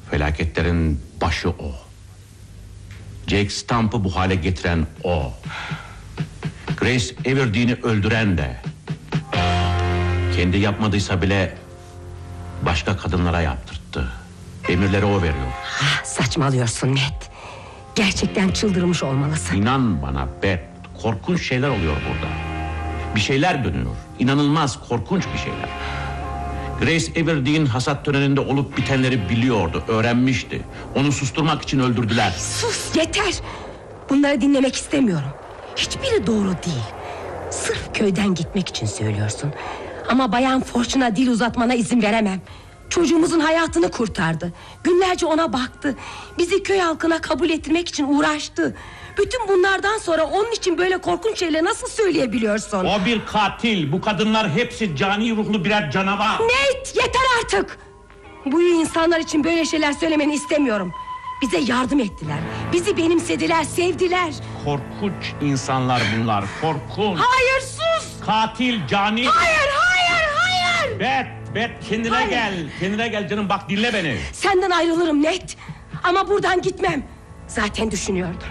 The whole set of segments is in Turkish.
Felaketlerin başı o. Jake Stamp'ı bu hale getiren o. Grace Everdene'i öldüren de. Kendi yapmadıysa bile başka kadınlara yaptırttı. Emirleri o veriyor. Saçmalıyorsun Ned. Gerçekten çıldırmış olmalısın. İnan bana Beth, korkunç şeyler oluyor burada. Bir şeyler dönüyor. İnanılmaz korkunç bir şeyler. Grace Everdeen hasat töreninde olup bitenleri biliyordu, öğrenmişti. Onu susturmak için öldürdüler. Sus, yeter. Bunları dinlemek istemiyorum. Hiçbiri doğru değil. Sırf köyden gitmek için söylüyorsun. Ama Bayan Fortune'a dil uzatmana izin veremem. Çocuğumuzun hayatını kurtardı. Günlerce ona baktı. Bizi köy halkına kabul ettirmek için uğraştı. Bütün bunlardan sonra onun için böyle korkunç şeyleri nasıl söyleyebiliyorsun? O bir katil. Bu kadınlar hepsi cani ruhlu birer canavar. Nate, yeter artık. Bu insanlar için böyle şeyler söylemeni istemiyorum. Bize yardım ettiler. Bizi benimsediler, sevdiler. Korkunç insanlar bunlar, korkunç. Hayır, sus. Katil, cani. Hayır. Beth kendine gel. Kendine gel canım, bak dinle beni. Senden ayrılırım Nate. Ama buradan gitmem. Zaten düşünüyordum.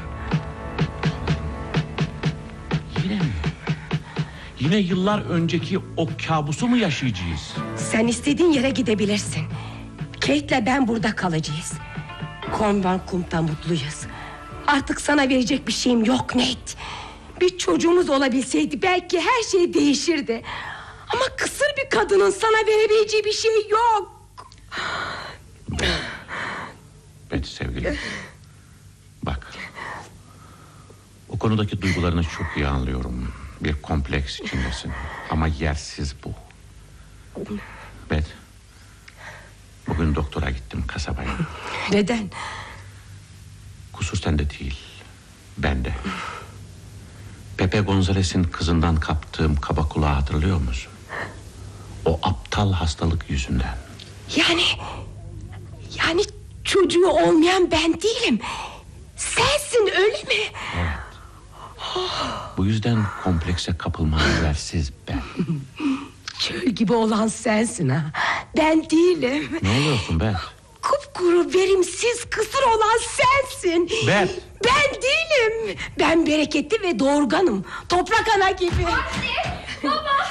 Yine mi? Yine yıllar önceki o kabusu mu yaşayacağız? Sen istediğin yere gidebilirsin. Kate'le ben burada kalacağız. Convenkum'da mutluyuz. Artık sana verecek bir şeyim yok Nate. Bir çocuğumuz olabilseydi belki her şey değişirdi. Ama kısır bir kadının sana verebileceği bir şey yok. Beth sevgilim, bak, o konudaki duygularını çok iyi anlıyorum. Bir kompleks içindesin. Ama yersiz bu. Beth, bugün doktora gittim, kasabaya. Neden? Kusur sende değil, bende. Pepe Gonzalez'in kızından kaptığım kaba kulağı hatırlıyor musun? O aptal hastalık yüzünden. Yani çocuğu olmayan ben değilim. Sensin, öyle mi? Evet. Bu yüzden komplekse kapılmanın yersiz ben. Çöl gibi olan sensin ha. Ben değilim. Ne oluyorsun Beth? Kupkuru, verimsiz, kısır olan sensin. Beth. Ben değilim. Ben bereketli ve doğurganım. Toprak ana gibi. Anne, baba.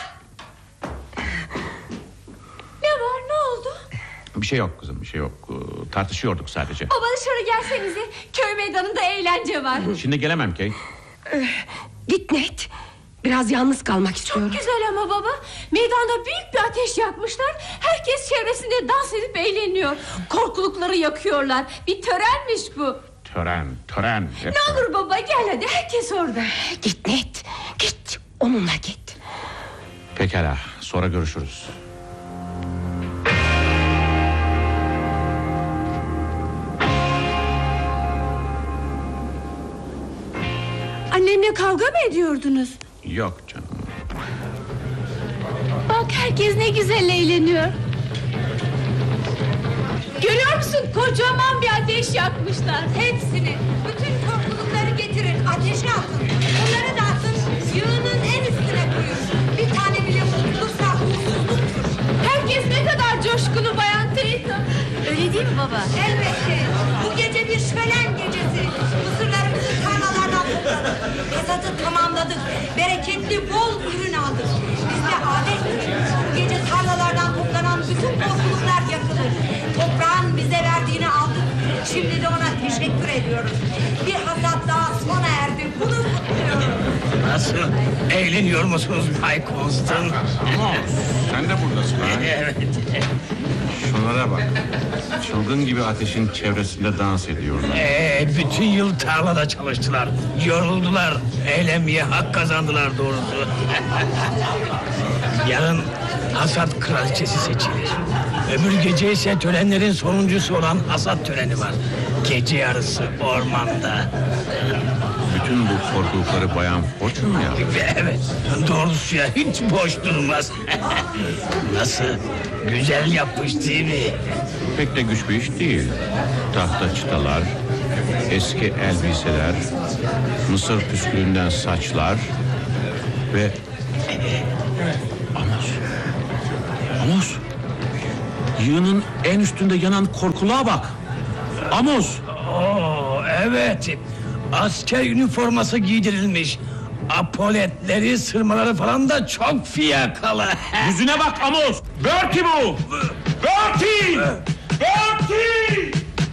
Ne var, ne oldu? Bir şey yok kızım, bir şey yok. Tartışıyorduk sadece. Baba, dışarı gelsenize. Köy meydanında eğlence var. Şimdi gelemem Kate. Git Ned. Biraz yalnız kalmak istiyorum. Çok güzel ama baba. Meydanda büyük bir ateş yakmışlar. Herkes çevresinde dans edip eğleniyor. Korkulukları yakıyorlar. Bir törenmiş bu. Tören. Ne olur baba, gel hadi, herkes orada. Git Ned. Git, onunla git. Pekala, sonra görüşürüz. Annemle kavga mı ediyordunuz? Yok canım. Bak, herkes ne güzel eğleniyor. Görüyor musun? Kocaman bir ateş yakmışlar. Hepsini. Bütün korkulukları getirin, ateşe atın. Bunları da atın, yığının en üstüne koyun. Bir tane bile mutluluksa huzursuzluktur. Herkes ne kadar coşkulu Bayan Tatum. Öyle değil mi baba? Elbette. Bu gece bir şölen gecesi. Mısırlarımızı tarlalardan topladık. Hasatı tamamladık. Bereketli bol ürün aldık. Bizde adettir. Bu gece tarlalardan toplanan bütün korkuluklar yakılır. Toprağın bize verdiğini aldık. Şimdi de ona teşekkür ediyoruz. Bir hasat daha sona erdi. Bunu kutluyorum. Nasıl? Eğleniyor musunuz Bay Constant? Ama sen de buradasın ha? Evet. Şunlara bak. Çılgın gibi ateşin çevresinde dans ediyorlar. Bütün yıl tarlada çalıştılar. Yoruldular. Eğlenmeye hak kazandılar doğrusu. Yarın hasat kraliçesi seçilir. Öbür gece ise törenlerin sonuncusu olan hasat töreni var. Gece yarısı ormanda. Bütün bu korkulukları Bayan Fortune mu yaptı? Evet, doğrusu ya, hiç boş durmaz. Nasıl? Güzel yapmış değil mi? Pek de güç bir iş değil. Tahta çıtalar, eski elbiseler, mısır püskülünden saçlar ve... Amos, yığının en üstünde yanan korkuluğa bak. Amos! Oo, evet. Asker üniforması giydirilmiş. Apoletleri, sırmaları falan da çok fiyakalı. Yüzüne bak Amos! Bertie bu! Bertie! Bertie!